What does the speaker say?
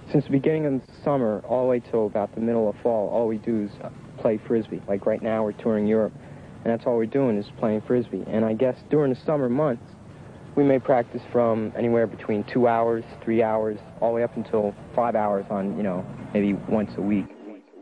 Since the beginning of the summer all the way till about the middle of fall, all we do is play Frisbee. Like right now, we're touring Europe, and that's all we're doing is playing Frisbee. And I guess during the summer months, we may practice from anywhere between 2 hours, 3 hours, all the way up until 5 hours on, maybe once a week.